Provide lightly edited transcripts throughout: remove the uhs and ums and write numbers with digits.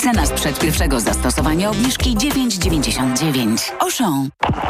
Cena sprzed pierwszego zastosowania obniżki 9,99. Auchan.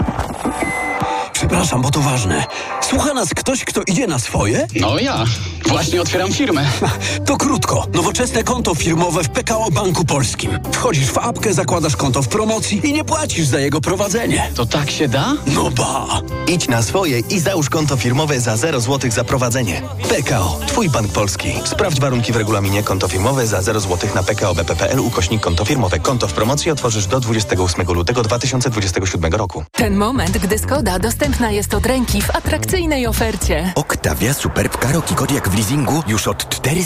Przepraszam, bo to ważne. Słucha nas ktoś, kto idzie na swoje? No ja. Właśnie otwieram firmę. To krótko. Nowoczesne konto firmowe w PKO Banku Polskim. Wchodzisz w apkę, zakładasz konto w promocji i nie płacisz za jego prowadzenie. To tak się da? No ba! Idź na swoje i załóż konto firmowe za 0 zł za prowadzenie. PKO. Twój bank polski. Sprawdź warunki w regulaminie. Konto firmowe za 0 zł na pkobp.pl/konto firmowe. Konto w promocji otworzysz do 28 lutego 2027 roku. Ten moment, gdy Skoda dostępna jest od ręki w atrakcyjnej ofercie. Octavia Superb Karoki Kodiaq w leasingu już od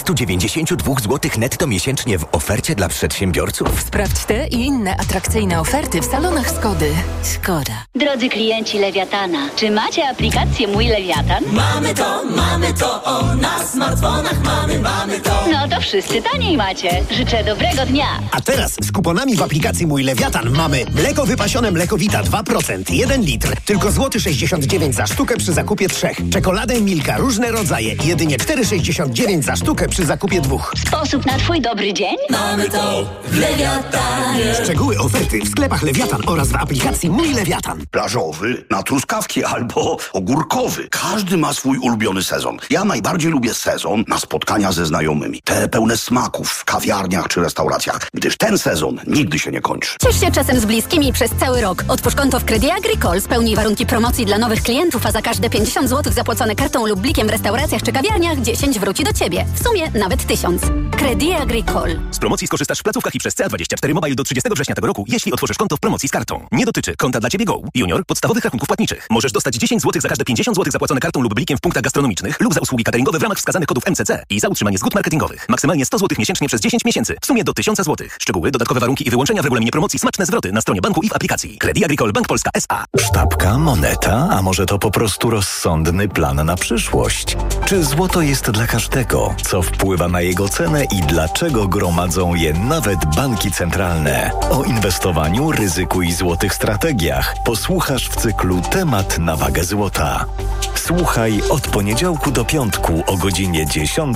492 zł netto miesięcznie w ofercie dla przedsiębiorców. Sprawdź te i inne atrakcyjne oferty w salonach Skody. Skoda. Drodzy klienci Lewiatana, czy macie aplikację Mój Lewiatan? Mamy to, o, na smartfonach mamy to. No to wszyscy taniej macie. Życzę dobrego dnia. A teraz z kuponami w aplikacji Mój Lewiatan mamy mleko wypasione Mlekowita 2%, 1 litr, tylko złoty 69 za sztukę przy zakupie 3. Czekoladę Milka, różne rodzaje, jedynie 4,69 za sztukę przy zakupie 2. Sposób na twój dobry dzień? Mamy to w Lewiatanie. Szczegóły oferty w sklepach Lewiatan oraz w aplikacji Mój Lewiatan. Plażowy, na truskawki albo ogórkowy. Każdy ma swój ulubiony sezon. Ja najbardziej lubię sezon na spotkania ze znajomymi. Te pełne smaków w kawiarniach czy restauracjach, gdyż ten sezon nigdy się nie kończy. Ciesz się czasem z bliskimi przez cały rok. Otwórz konto w Credit Agricole, spełnij warunki promocji dla nowych klientów, a za każde 50 zł zapłacone kartą lub blikiem w restauracjach czy kawiarniach 10 wróci do Ciebie. W sumie nawet 1000. Credit Agricole. Z promocji skorzystasz w placówkach i przez CA24 Mobile do 30 września tego roku, jeśli otworzysz konto w promocji z kartą. Nie dotyczy konta dla Ciebie Go, Junior, podstawowych rachunków płatniczych. Możesz dostać 10 zł za każde 50 zł zapłacone kartą lub blikiem w punktach gastronomicznych lub za usługi cateringowe w ramach wskazanych kodów MCC i za utrzymanie zgód marketingowych. Maksymalnie 100 zł miesięcznie przez 10 miesięcy. W sumie do 1000 zł. Szczegóły, dodatkowe warunki i wyłączenia w regulaminie promocji, smaczne zwroty na stronie banku i w aplikacji. Credit Agricole Bank Polska S.A. Sztabka, moneta, a może to po prostu rozsądny plan na przyszłość? Czy złoto jest dla każdego? Co wpływa na jego cenę i dlaczego gromadzą je nawet banki centralne? O inwestowaniu, ryzyku i złotych strategiach posłuchasz w cyklu Temat na wagę złota. Słuchaj od poniedziałku do piątku o godzinie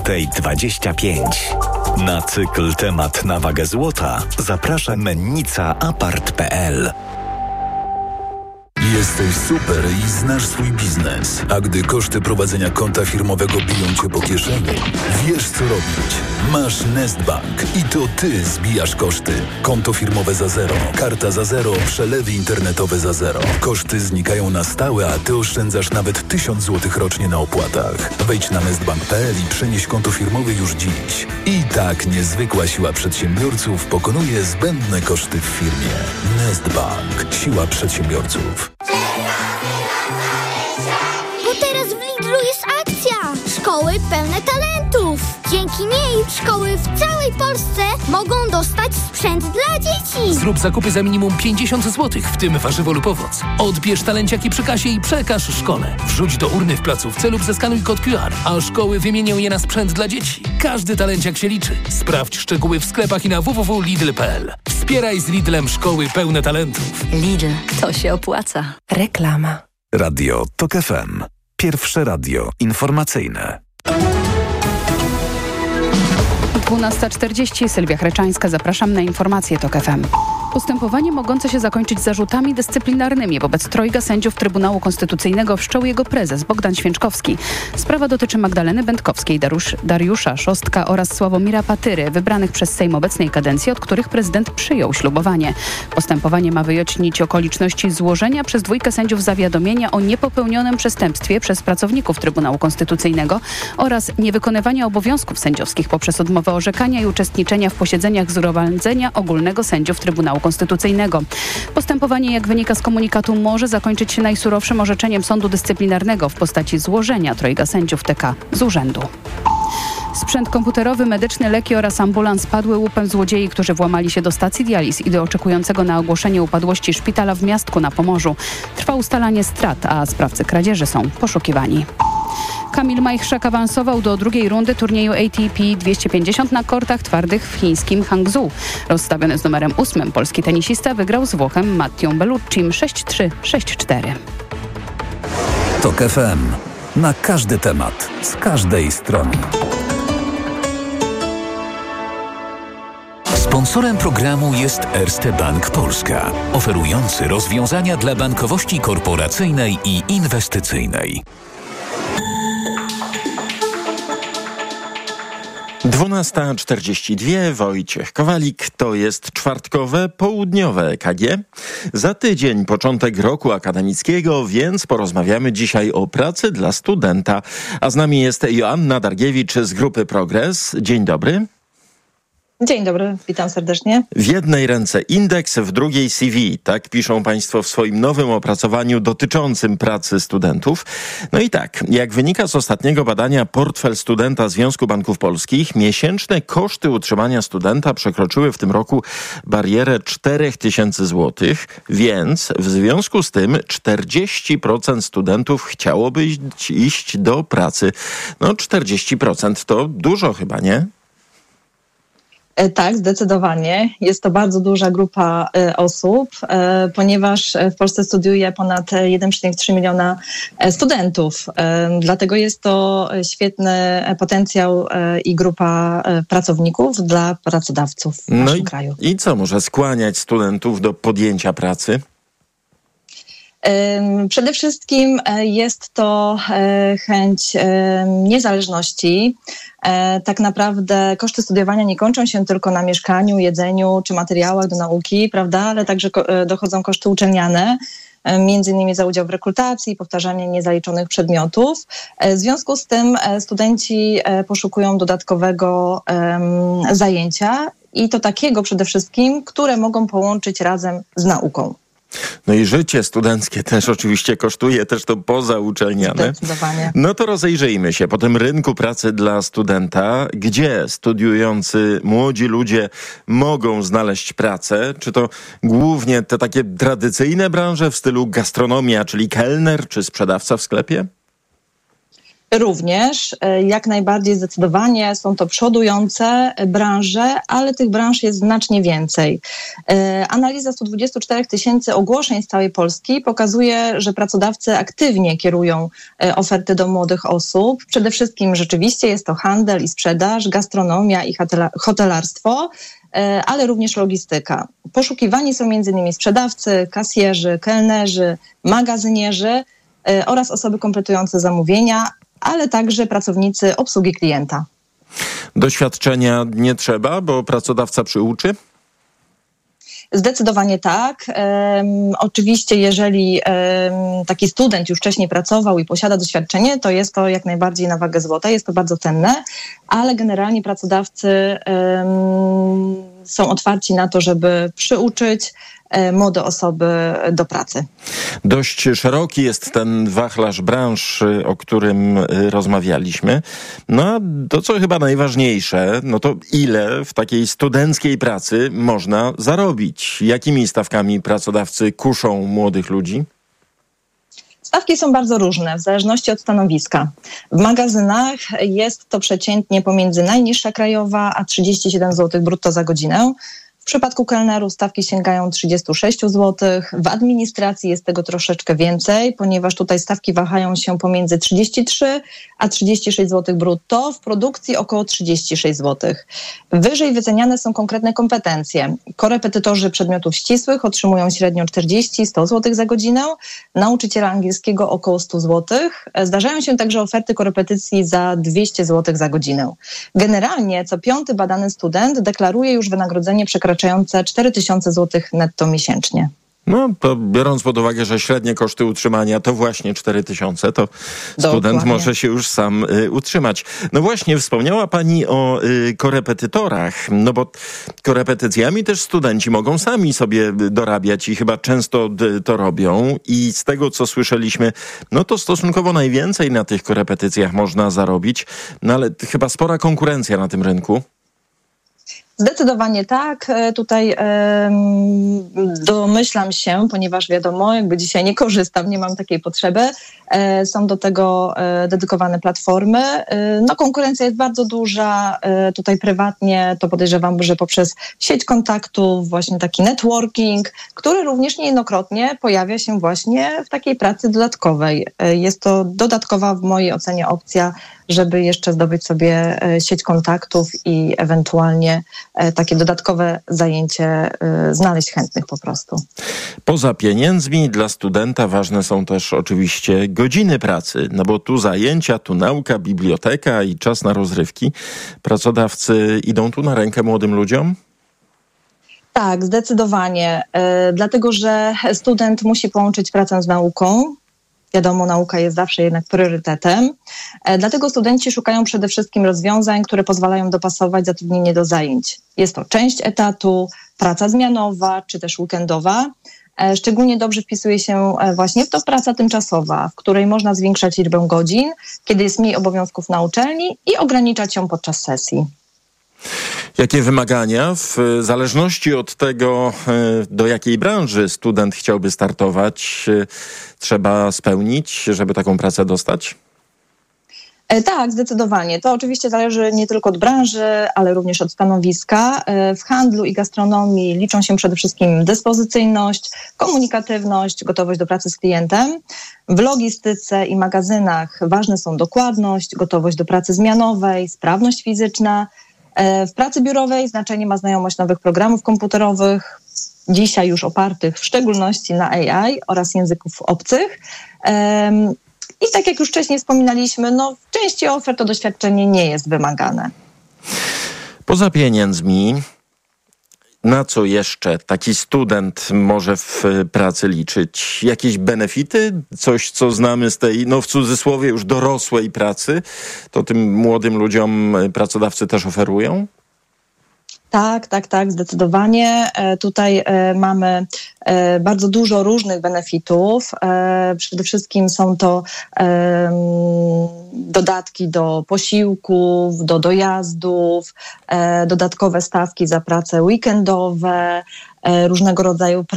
10:25. Na cykl Temat na wagę złota zaprasza mennica apart.pl. Jesteś super i znasz swój biznes. A gdy koszty prowadzenia konta firmowego biją Cię po kieszeni, wiesz co robić. Masz Nestbank i to Ty zbijasz koszty. Konto firmowe za 0, karta za 0, przelewy internetowe za 0. Koszty znikają na stałe, a Ty oszczędzasz nawet 1000 zł rocznie na opłatach. Wejdź na nestbank.pl i przenieś konto firmowe już dziś. I tak niezwykła siła przedsiębiorców pokonuje zbędne koszty w firmie. Nestbank. Siła przedsiębiorców. Bo teraz w Lidlu jest akcja! Szkoły pełne talentów! Dzięki niej szkoły w całej Polsce mogą dostać sprzęt dla dzieci! Zrób zakupy za minimum 50 zł, w tym warzywo lub owoc. Odbierz talenciaki przy kasie i przekaż szkole. Wrzuć do urny w placówce lub zeskanuj kod QR, a szkoły wymienią je na sprzęt dla dzieci. Każdy talenciak się liczy. Sprawdź szczegóły w sklepach i na www.lidl.pl. Wspieraj z Lidlem szkoły pełne talentów. Lidl, to się opłaca. Reklama. Radio TOK FM. Pierwsze radio informacyjne. 12:40. Sylwia Chreczańska. Zapraszam na informacje TOK FM. Postępowanie mogące się zakończyć zarzutami dyscyplinarnymi wobec trojga sędziów Trybunału Konstytucyjnego wszczął jego prezes Bogdan Święczkowski. Sprawa dotyczy Magdaleny Będkowskiej, Dariusza Szostka oraz Sławomira Patyry, wybranych przez Sejm obecnej kadencji, od których prezydent przyjął ślubowanie. Postępowanie ma wyjaśnić okoliczności złożenia przez dwójkę sędziów zawiadomienia o niepopełnionym przestępstwie przez pracowników Trybunału Konstytucyjnego oraz niewykonywania obowiązków sędziowskich poprzez odmowę orzekania i uczestniczenia w posiedzeniach Zgromadzenia Ogólnego Sędziów Trybunału Konstytucyjnego. Postępowanie, jak wynika z komunikatu, może zakończyć się najsurowszym orzeczeniem sądu dyscyplinarnego w postaci złożenia trojga sędziów TK z urzędu. Sprzęt komputerowy, medyczny, leki oraz ambulans padły łupem złodziei, którzy włamali się do stacji dializ i do oczekującego na ogłoszenie upadłości szpitala w Miastku na Pomorzu. Trwa ustalanie strat, a sprawcy kradzieży są poszukiwani. Kamil Majchrzak awansował do drugiej rundy turnieju ATP 250 na kortach twardych w chińskim Hangzhou. Rozstawiony z numerem 8 polski tenisista wygrał z Włochem Mattią Belluccim 6-3, 6-4. TOK FM. Na każdy temat, z każdej strony. Sponsorem Sponsorem programu jest Erste Bank Polska, oferujący rozwiązania dla bankowości korporacyjnej i inwestycyjnej. 12:42, Wojciech Kowalik, to jest czwartkowe, południowe EKG. Za tydzień początek roku akademickiego, więc porozmawiamy dzisiaj o pracy dla studenta. A z nami jest Joanna Dargiewicz z Grupy Progres. Dzień dobry. Dzień dobry, witam serdecznie. W jednej ręce indeks, w drugiej CV. Tak piszą Państwo w swoim nowym opracowaniu dotyczącym pracy studentów. No i tak, jak wynika z ostatniego badania Portfel Studenta Związku Banków Polskich, miesięczne koszty utrzymania studenta przekroczyły w tym roku barierę 4000 zł, więc w związku z tym 40% studentów chciałoby iść do pracy. No 40% to dużo chyba, nie? Tak, zdecydowanie. Jest to bardzo duża grupa osób, ponieważ w Polsce studiuje ponad 1,3 miliona studentów. Dlatego jest to świetny potencjał i grupa pracowników dla pracodawców w naszym kraju. I co może skłaniać studentów do podjęcia pracy? Przede wszystkim jest to chęć niezależności. Tak naprawdę koszty studiowania nie kończą się tylko na mieszkaniu, jedzeniu czy materiałach do nauki, prawda? Ale także dochodzą koszty uczelniane, między innymi za udział w rekrutacji, powtarzanie niezaliczonych przedmiotów. W związku z tym studenci poszukują dodatkowego zajęcia i to takiego przede wszystkim, które mogą połączyć razem z nauką. No i życie studenckie też oczywiście kosztuje, też to pozauczelniane. Zdecydowanie. No to rozejrzyjmy się po tym rynku pracy dla studenta. Gdzie studiujący młodzi ludzie mogą znaleźć pracę? Czy to głównie te takie tradycyjne branże w stylu gastronomia, czyli kelner czy sprzedawca w sklepie? Również, jak najbardziej zdecydowanie są to przodujące branże, ale tych branż jest znacznie więcej. Analiza 124 000 ogłoszeń z całej Polski pokazuje, że pracodawcy aktywnie kierują oferty do młodych osób. Przede wszystkim rzeczywiście jest to handel i sprzedaż, gastronomia i hotelarstwo, ale również logistyka. Poszukiwani są m.in. sprzedawcy, kasjerzy, kelnerzy, magazynierzy oraz osoby kompletujące zamówienia, ale także pracownicy obsługi klienta. Doświadczenia nie trzeba, bo pracodawca przyuczy? Zdecydowanie tak. Oczywiście, jeżeli taki student już wcześniej pracował i posiada doświadczenie, to jest to jak najbardziej na wagę złota, jest to bardzo cenne, ale generalnie pracodawcy są otwarci na to, żeby przyuczyć młode osoby do pracy. Dość szeroki jest ten wachlarz branż, o którym rozmawialiśmy. No a to, co chyba najważniejsze, no to ile w takiej studenckiej pracy można zarobić? Jakimi stawkami pracodawcy kuszą młodych ludzi? Stawki są bardzo różne, w zależności od stanowiska. W magazynach jest to przeciętnie pomiędzy najniższa krajowa a 37 zł brutto za godzinę. W przypadku kelnerów stawki sięgają 36 zł. W administracji jest tego troszeczkę więcej, ponieważ tutaj stawki wahają się pomiędzy 33 a 36 zł brutto. W produkcji około 36 zł. Wyżej wyceniane są konkretne kompetencje. Korepetytorzy przedmiotów ścisłych otrzymują średnio 40-100 zł za godzinę. Nauczyciele angielskiego około 100 zł. Zdarzają się także oferty korepetycji za 200 zł za godzinę. Generalnie co piąty badany student deklaruje już wynagrodzenie przekraczające 4000 zł netto miesięcznie. No, to biorąc pod uwagę, że średnie koszty utrzymania to właśnie 4000, to student Dokładnie. może się już sam utrzymać. No właśnie, wspomniała Pani o korepetytorach, no bo korepetycjami też studenci mogą sami sobie dorabiać i chyba często to robią. I z tego, co słyszeliśmy, no to stosunkowo najwięcej na tych korepetycjach można zarobić, no ale chyba spora konkurencja na tym rynku. Zdecydowanie tak. Tutaj domyślam się, ponieważ wiadomo, jakby dzisiaj nie korzystam, nie mam takiej potrzeby. Są do tego dedykowane platformy. No konkurencja jest bardzo duża. Tutaj prywatnie to podejrzewam, że poprzez sieć kontaktów, właśnie taki networking, który również niejednokrotnie pojawia się właśnie w takiej pracy dodatkowej. Jest to dodatkowa w mojej ocenie opcja żeby jeszcze zdobyć sobie sieć kontaktów i ewentualnie takie dodatkowe zajęcie znaleźć chętnych po prostu. Poza pieniędzmi dla studenta ważne są też oczywiście godziny pracy, no bo tu zajęcia, tu nauka, biblioteka i czas na rozrywki. Pracodawcy idą tu na rękę młodym ludziom? Tak, zdecydowanie. Dlatego, że student musi połączyć pracę z nauką. Wiadomo, nauka jest zawsze jednak priorytetem. Dlatego studenci szukają przede wszystkim rozwiązań, które pozwalają dopasować zatrudnienie do zajęć. Jest to część etatu, praca zmianowa czy też weekendowa. Szczególnie dobrze wpisuje się właśnie w to praca tymczasowa, w której można zwiększać liczbę godzin, kiedy jest mniej obowiązków na uczelni i ograniczać ją podczas sesji. Jakie wymagania w zależności od tego, do jakiej branży student chciałby startować, trzeba spełnić, żeby taką pracę dostać? Tak, zdecydowanie. To oczywiście zależy nie tylko od branży, ale również od stanowiska. W handlu i gastronomii liczą się przede wszystkim dyspozycyjność, komunikatywność, gotowość do pracy z klientem. W logistyce i magazynach ważne są dokładność, gotowość do pracy zmianowej, sprawność fizyczna. W pracy biurowej znaczenie ma znajomość nowych programów komputerowych, dzisiaj już opartych w szczególności na AI oraz języków obcych. I tak jak już wcześniej wspominaliśmy, w części ofert to doświadczenie nie jest wymagane. Poza pieniędzmi, na co jeszcze taki student może w pracy liczyć? Jakieś benefity? Coś, co znamy z tej, w cudzysłowie już dorosłej pracy, to tym młodym ludziom pracodawcy też oferują? Tak, zdecydowanie. Tutaj mamy bardzo dużo różnych benefitów. Przede wszystkim są to dodatki do posiłków, do dojazdów, dodatkowe stawki za prace weekendowe, różnego rodzaju